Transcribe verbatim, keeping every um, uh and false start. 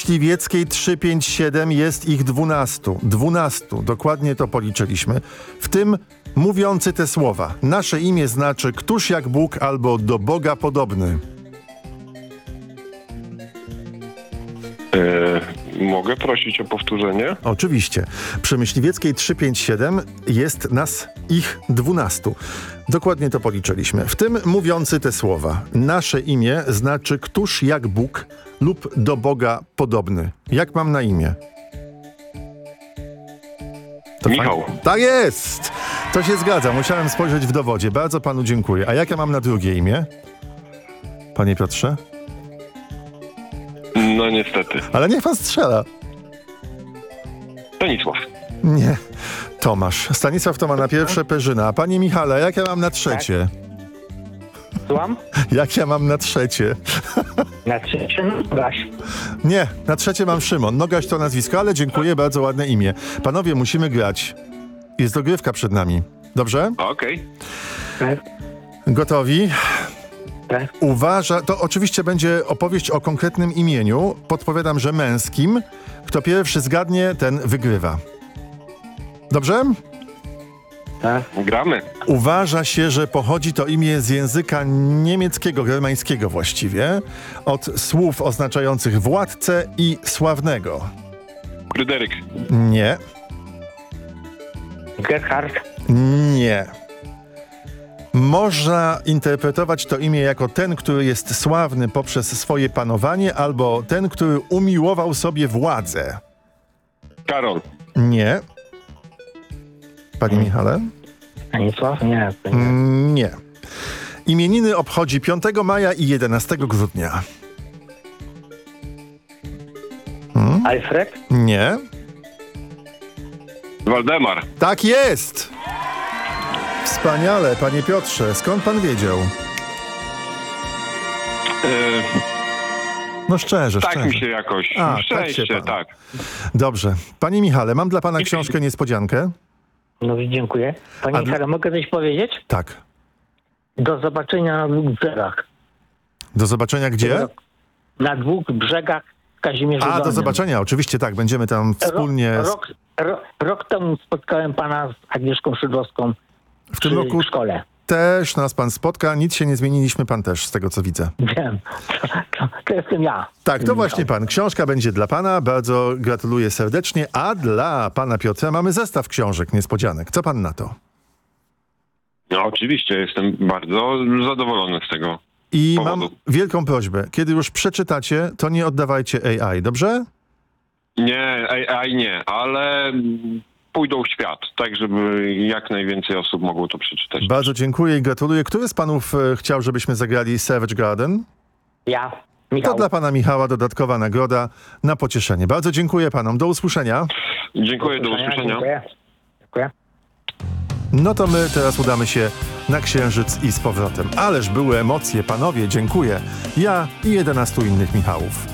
Myśliwieckiej trzysta pięćdziesiąt siedem jest ich dwunastu. Dwunastu, dokładnie to policzyliśmy. W tym mówiący te słowa. Nasze imię znaczy któż jak Bóg albo do Boga podobny. Yy, mogę prosić o powtórzenie? Oczywiście. Przy Myśliwieckiej trzysta pięćdziesiąt siedem jest nas ich dwunastu. Dokładnie to policzyliśmy. W tym mówiący te słowa. Nasze imię znaczy któż jak Bóg lub do Boga podobny. Jak mam na imię? To Michał. Fajnie. Tak jest! To się zgadza. Musiałem spojrzeć w dowodzie. Bardzo panu dziękuję. A jak ja mam na drugie imię? Panie Piotrze? No niestety. Ale niech pan strzela. Stanisław. Nie. Tomasz. Stanisław to ma na pierwsze, Perzyna. A panie Michale, jak ja mam na trzecie? Słucham? Jak ja mam na trzecie? Na trzecie Nogaś. Nie, na trzecie mam Szymon. Nogaś to nazwisko, ale dziękuję, bardzo ładne imię. Panowie, musimy grać. Jest dogrywka przed nami. Dobrze? Okej. Tak, Gotowi? tak. Uważa, to oczywiście będzie opowieść o konkretnym imieniu. Podpowiadam, że męskim. Kto pierwszy zgadnie, ten wygrywa. Dobrze? Tak. Gramy. Uważa się, że pochodzi to imię z języka niemieckiego, germańskiego właściwie, od słów oznaczających władcę i sławnego. Fryderyk. Nie, Gerhard. nie. Można interpretować to imię jako ten, który jest sławny poprzez swoje panowanie, albo ten, który umiłował sobie władzę. Karol. Nie. Panie Michale? Stanisław? Nie. To nie. Nie. Imieniny obchodzi piątego maja i jedenastego grudnia. Alfred? Nie. Waldemar. Tak jest! Wspaniale, panie Piotrze. Skąd pan wiedział? Yy, No szczerze, tak szczerze. mi się jakoś... A, tak Szczęście, się pan- tak. Dobrze. Panie Michale, mam dla pana książkę niespodziankę. No dziękuję. Panie A dla- Michale, mogę coś powiedzieć? Tak. Do zobaczenia na dwóch brzegach. Do zobaczenia gdzie? Na dwóch brzegach Kazimierza A, do Dolnym. zobaczenia. Oczywiście tak. Będziemy tam wspólnie... Rok, rok, rok, rok temu spotkałem pana z Agnieszką Szydłowską W przy tym roku szkole. też nas pan spotka. Nic się nie zmieniliśmy, pan też, z tego co widzę. Wiem. To, to, to jestem ja. Tak, to właśnie pan. Książka będzie dla pana. Bardzo gratuluję serdecznie. A dla pana Piotra mamy zestaw książek niespodzianek. Co pan na to? No oczywiście, jestem bardzo zadowolony z tego. I Powodu. mam wielką prośbę. Kiedy już przeczytacie, to nie oddawajcie A I, dobrze? Nie, A I nie, ale pójdą w świat, tak żeby jak najwięcej osób mogło to przeczytać. Bardzo dziękuję i gratuluję. Który z panów e, chciał, żebyśmy zagrali Savage Garden? Ja. Michał. To dla pana Michała dodatkowa nagroda na pocieszenie. Bardzo dziękuję panom. Do usłyszenia. Dziękuję, do usłyszenia. Dziękuję. Dziękuję. No to my teraz udamy się na Księżyc i z powrotem. Ależ były emocje, panowie, dziękuję. Ja i jedenastu innych Michałów.